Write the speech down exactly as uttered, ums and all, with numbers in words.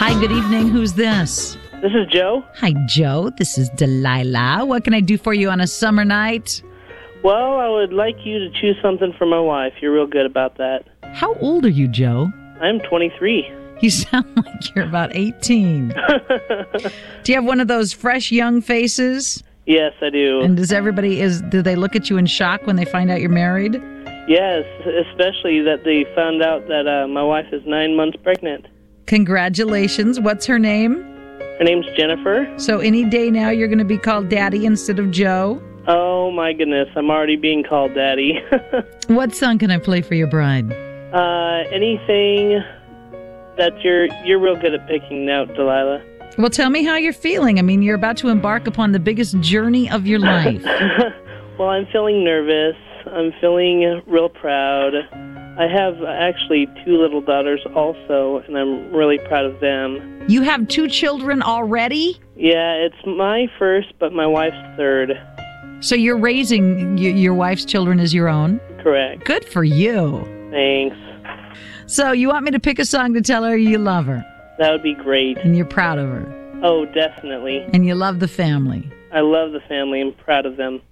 Hi, good evening. Who's this? This is Joe. Hi, Joe. This is Delilah. What can I do for you on a summer night? Well, I would like you to choose something for my wife. You're real good about that. How old are you, Joe? I'm twenty-three. You sound like you're about eighteen. Do you have one of those fresh young faces? Yes, I do. And does everybody, is do they look at you in shock when they find out you're married? Yes, especially that they found out that uh, my wife is nine months pregnant. Congratulations. What's her name? Her name's Jennifer. So any day now you're going to be called Daddy instead of Joe? Oh, my goodness. I'm already being called Daddy. What song can I play for your bride? uh, anything that you're you're real good at picking out, Delilah. Well, tell me how you're feeling. I mean, you're about to embark upon the biggest journey of your life. Well, I'm feeling nervous. I'm feeling real proud. I have actually two little daughters also, and I'm really proud of them. You have two children already? Yeah, it's my first, but my wife's third. So you're raising y- your wife's children as your own? Correct. Good for you. Thanks. So you want me to pick a song to tell her you love her That would be great. and you're proud of her Oh, definitely. and you love the family? I love the family. I'm proud of them.